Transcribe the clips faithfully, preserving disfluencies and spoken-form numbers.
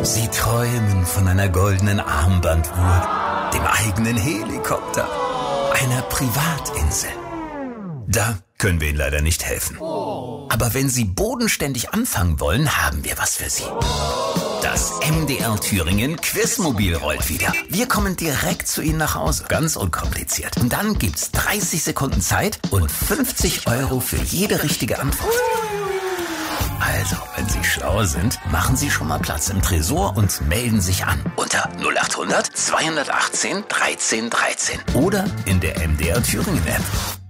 Sie träumen von einer goldenen Armbanduhr, dem eigenen Helikopter, einer Privatinsel. Da können wir Ihnen leider nicht helfen. Aber wenn Sie bodenständig anfangen wollen, haben wir was für Sie. Das M D R Thüringen Quizmobil rollt wieder. Wir kommen direkt zu Ihnen nach Hause. Ganz unkompliziert. Und dann gibt's dreißig Sekunden Zeit und fünfzig Euro für jede richtige Antwort. Also, wenn Sie schlau sind, machen Sie schon mal Platz im Tresor und melden sich an. Unter null acht hundert zweihundertachtzehn dreizehn dreizehn. Oder in der M D R Thüringen App.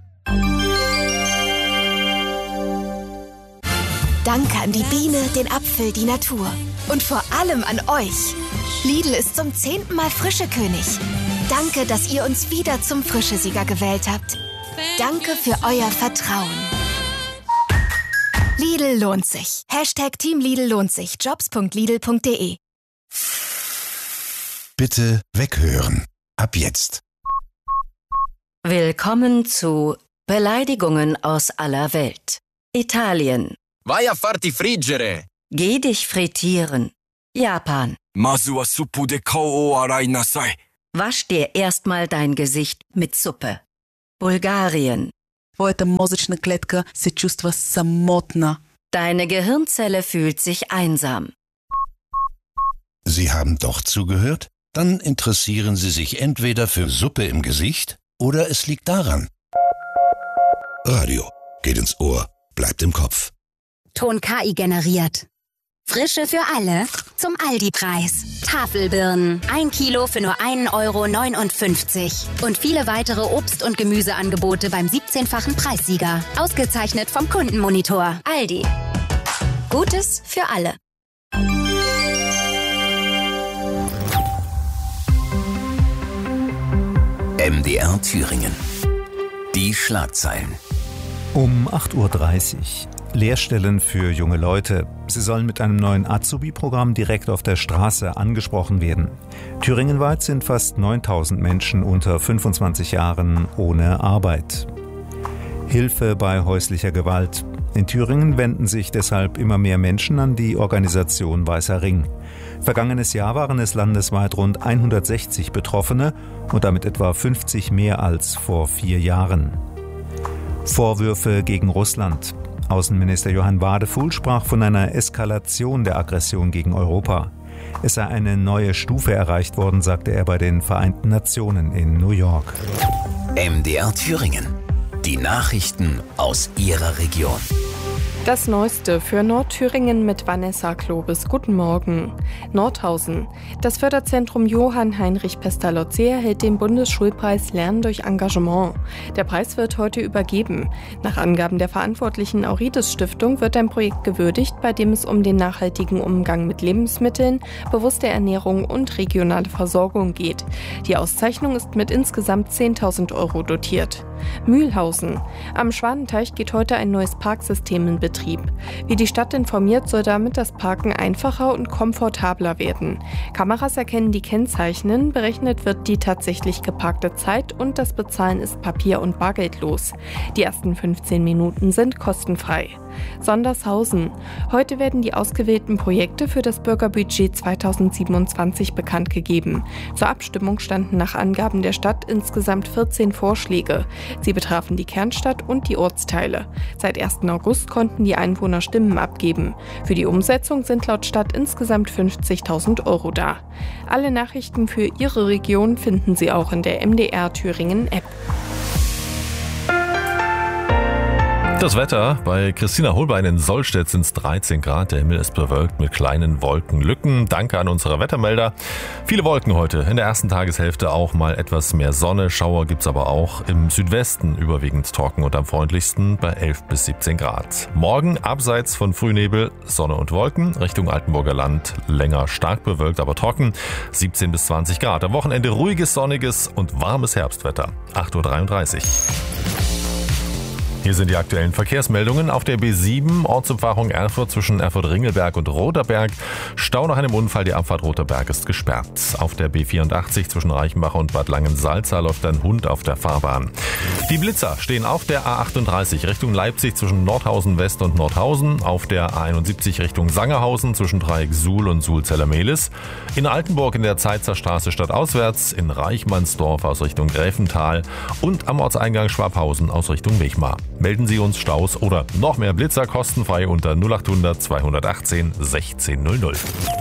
Danke an die Biene, den Apfel, die Natur. Und vor allem an euch. Lidl ist zum zehnten Mal Frischekönig. Danke, dass ihr uns wieder zum Frischesieger gewählt habt. Danke für euer Vertrauen. Lidl lohnt sich. Hashtag Team Lidl lohnt sich. Jobs punkt lidl punkt de. Bitte weghören. Ab jetzt. Willkommen zu Beleidigungen aus aller Welt. Italien. Vai a farti friggere. Geh dich frittieren. Japan. Masu wa suppu de kao o arai nasai. Wasch dir erstmal dein Gesicht mit Suppe. Bulgarien. Твоята мозъчна клетка се чувства самотна. Deine Gehirnzelle fühlt sich einsam. Sie haben doch zugehört? Dann interessieren Sie sich entweder für Suppe im Gesicht oder es liegt daran. Radio geht ins Ohr, bleibt im Kopf. Ton K I generiert. Frische für alle zum Aldi-Preis. Tafelbirnen. Ein Kilo für nur ein Euro neunundfünfzig. Und viele weitere Obst- und Gemüseangebote beim siebzehnfachen Preissieger. Ausgezeichnet vom Kundenmonitor. Aldi. Gutes für alle. M D R Thüringen. Die Schlagzeilen. Um acht Uhr dreißig. Lehrstellen für junge Leute. Sie sollen mit einem neuen Azubi-Programm direkt auf der Straße angesprochen werden. Thüringenweit sind fast neuntausend Menschen unter fünfundzwanzig Jahren ohne Arbeit. Hilfe bei häuslicher Gewalt. In Thüringen wenden sich deshalb immer mehr Menschen an die Organisation Weißer Ring. Vergangenes Jahr waren es landesweit rund hundertsechzig Betroffene und damit etwa fünfzig mehr als vor vier Jahren. Vorwürfe gegen Russland. Außenminister Johann Wadefuhl sprach von einer Eskalation der Aggression gegen Europa. Es sei eine neue Stufe erreicht worden, sagte er bei den Vereinten Nationen in New York. M D R Thüringen. Die Nachrichten aus Ihrer Region. Das Neueste für Nordthüringen mit Vanessa Klobes. Guten Morgen. Nordhausen. Das Förderzentrum Johann Heinrich Pestalozzi erhält den Bundesschulpreis Lernen durch Engagement. Der Preis wird heute übergeben. Nach Angaben der verantwortlichen Aurides Stiftung wird ein Projekt gewürdigt, bei dem es um den nachhaltigen Umgang mit Lebensmitteln, bewusste Ernährung und regionale Versorgung geht. Die Auszeichnung ist mit insgesamt zehntausend Euro dotiert. Mühlhausen. Am Schwanenteich geht heute ein neues Parksystem in Betrieb. Wie die Stadt informiert, soll damit das Parken einfacher und komfortabler werden. Kameras erkennen die Kennzeichen, berechnet wird die tatsächlich geparkte Zeit und das Bezahlen ist papier- und bargeldlos. Die ersten fünfzehn Minuten sind kostenfrei. Sondershausen. Heute werden die ausgewählten Projekte für das Bürgerbudget zweitausendsiebenundzwanzig bekannt gegeben. Zur Abstimmung standen nach Angaben der Stadt insgesamt vierzehn Vorschläge. Sie betrafen die Kernstadt und die Ortsteile. Seit ersten August konnten die Einwohner Stimmen abgeben. Für die Umsetzung sind laut Stadt insgesamt fünfzigtausend Euro da. Alle Nachrichten für Ihre Region finden Sie auch in der M D R Thüringen App. Das Wetter bei Christina Holbein in Sollstedt sind es dreizehn Grad. Der Himmel ist bewölkt mit kleinen Wolkenlücken. Danke an unsere Wettermelder. Viele Wolken heute. In der ersten Tageshälfte auch mal etwas mehr Sonne. Schauer gibt's aber auch im Südwesten. Überwiegend trocken und am freundlichsten bei elf bis siebzehn Grad. Morgen abseits von Frühnebel, Sonne und Wolken. Richtung Altenburger Land länger stark bewölkt, aber trocken. siebzehn bis zwanzig Grad. Am Wochenende ruhiges, sonniges und warmes Herbstwetter. acht Uhr dreiunddreißig. Hier sind die aktuellen Verkehrsmeldungen. Auf der B sieben, Ortsumfahrung Erfurt zwischen Erfurt-Ringelberg und Roterberg. Stau nach einem Unfall, die Abfahrt Roterberg ist gesperrt. Auf der B vierundachtzig zwischen Reichenbach und Bad Langensalza läuft ein Hund auf der Fahrbahn. Die Blitzer stehen auf der A achtunddreißig Richtung Leipzig zwischen Nordhausen West und Nordhausen. Auf der A einundsiebzig Richtung Sangerhausen zwischen Dreieck Suhl und Suhl-Zellermehlis. In Altenburg in der Zeitzer Straße stadtauswärts. In Reichmannsdorf aus Richtung Gräfental. Und am Ortseingang Schwabhausen aus Richtung Wechmar. Melden Sie uns Staus oder noch mehr Blitzer kostenfrei unter null acht hundert zweihundertachtzehn sechzehn null null.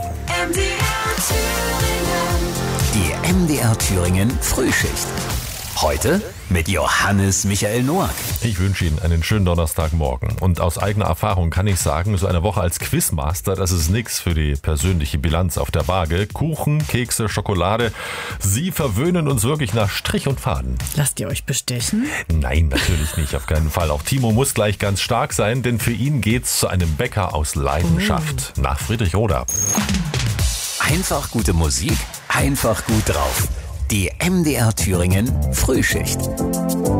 Die M D R Thüringen Frühschicht. Heute mit Johannes Michael Noack. Ich wünsche Ihnen einen schönen Donnerstagmorgen. Und aus eigener Erfahrung kann ich sagen, so eine Woche als Quizmaster, das ist nix für die persönliche Bilanz auf der Waage. Kuchen, Kekse, Schokolade, Sie verwöhnen uns wirklich nach Strich und Faden. Lasst ihr euch bestechen? Nein, natürlich nicht, auf keinen Fall. Auch Timo muss gleich ganz stark sein, denn für ihn geht's zu einem Bäcker aus Leidenschaft. Oh. Nach Friedrich-Roda. Einfach gute Musik, einfach gut drauf. Die M D R Thüringen Frühschicht.